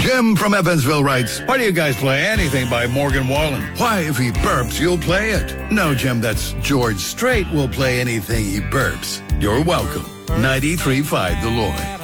Jim from Evansville writes, Why do you guys play anything by Morgan Wallen? why, if he burps, you'll play it. No, Jim, that's George Strait will play anything he burps. You're welcome. 93.5 The Lloyd.